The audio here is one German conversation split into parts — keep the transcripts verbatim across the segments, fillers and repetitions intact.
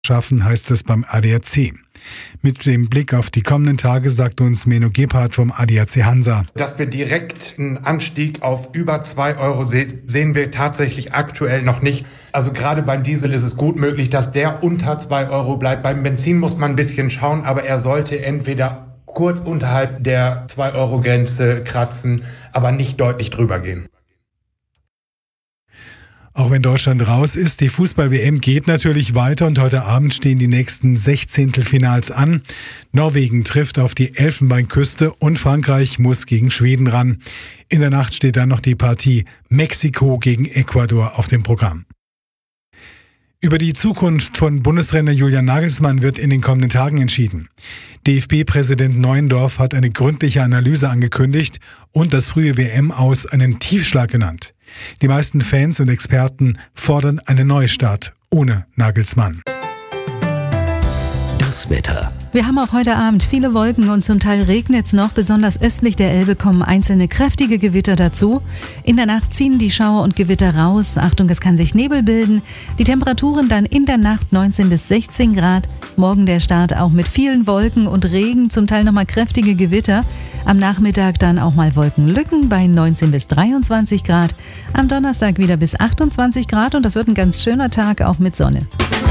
schaffen, heißt es beim A D A C. Mit dem Blick auf die kommenden Tage sagt uns Menno Gebhardt vom A D A C Hansa: Dass wir direkt einen Anstieg auf über zwei Euro se- sehen wir tatsächlich aktuell noch nicht. Also gerade beim Diesel ist es gut möglich, dass der unter zwei Euro bleibt. Beim Benzin muss man ein bisschen schauen, aber er sollte entweder kurz unterhalb der zwei Euro Grenze kratzen, aber nicht deutlich drüber gehen. Auch wenn Deutschland raus ist, die Fußball-W M geht natürlich weiter und heute Abend stehen die nächsten Sechzehntelfinals an. Norwegen trifft auf die Elfenbeinküste und Frankreich muss gegen Schweden ran. In der Nacht steht dann noch die Partie Mexiko gegen Ecuador auf dem Programm. Über die Zukunft von Bundestrainer Julian Nagelsmann wird in den kommenden Tagen entschieden. D F B-Präsident Neuendorf hat eine gründliche Analyse angekündigt und das frühe W M-Aus einen Tiefschlag genannt. Die meisten Fans und Experten fordern einen Neustart ohne Nagelsmann. Das Wetter. Wir haben auch heute Abend viele Wolken und zum Teil regnet es noch. Besonders östlich der Elbe kommen einzelne kräftige Gewitter dazu. In der Nacht ziehen die Schauer und Gewitter raus. Achtung, es kann sich Nebel bilden. Die Temperaturen dann in der Nacht neunzehn bis sechzehn Grad. Morgen der Start auch mit vielen Wolken und Regen, zum Teil nochmal kräftige Gewitter. Am Nachmittag dann auch mal Wolkenlücken bei neunzehn bis dreiundzwanzig Grad. Am Donnerstag wieder bis achtundzwanzig Grad und das wird ein ganz schöner Tag, auch mit Sonne.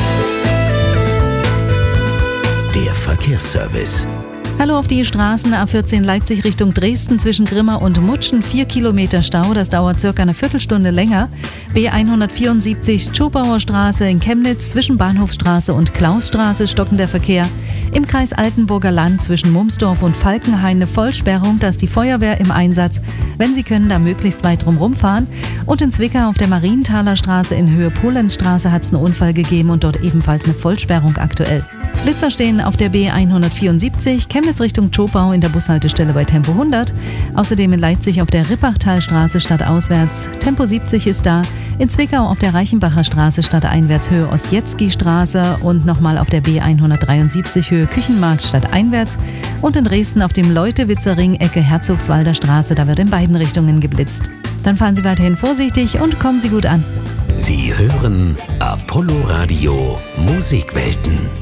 Der Verkehrsservice. Hallo auf die Straßen. A vierzehn Leipzig Richtung Dresden zwischen Grimma und Mutschen. Vier Kilometer Stau, das dauert circa eine Viertelstunde länger. B hundertvierundsiebzig Tschopauer Straße in Chemnitz zwischen Bahnhofstraße und Klausstraße stockender Verkehr. Im Kreis Altenburger Land zwischen Mumsdorf und Falkenhain eine Vollsperrung, da ist die Feuerwehr im Einsatz. Wenn Sie können, da möglichst weit drumherum fahren. Und in Zwickau auf der Marienthaler Straße in Höhe Polenzstraße hat es einen Unfall gegeben und dort ebenfalls eine Vollsperrung aktuell. Blitzer stehen auf der B hundertvierundsiebzig, Chemnitz Richtung Tschopau in der Bushaltestelle bei Tempo hundert. Außerdem in Leipzig auf der Rippachtalstraße stadtauswärts Tempo siebzig ist da. In Zwickau auf der Reichenbacher Straße stadteinwärts Höhe Ossietzky-Straße und nochmal auf der B hundertdreiundsiebzig Höhe Küchenmarkt stadteinwärts. Und in Dresden auf dem Leutewitzer Ring Ecke Herzogswalder Straße, da wird in beiden Richtungen geblitzt. Dann fahren Sie weiterhin vorsichtig und kommen Sie gut an. Sie hören Apollo Radio Musikwelten.